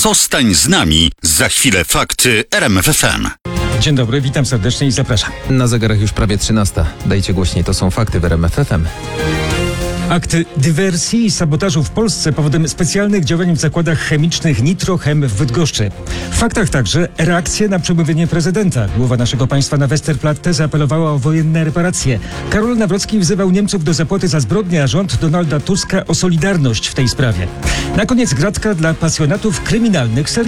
Zostań z nami. Za chwilę fakty RMF FM. Dzień dobry, witam serdecznie i zapraszam. Na zegarach już prawie 13. Dajcie głośniej, to są fakty w RMF FM. Akty dywersji i sabotażu w Polsce powodem specjalnych działań w zakładach chemicznych Nitro-Chem w Bydgoszczy. W faktach także reakcje na przemówienie prezydenta. Głowa naszego państwa na Westerplatte zaapelowała o wojenne reparacje. Karol Nawrocki wzywał Niemców do zapłaty za zbrodnie, a rząd Donalda Tuska o solidarność w tej sprawie. Na koniec gratka dla pasjonatów kryminalnych serii.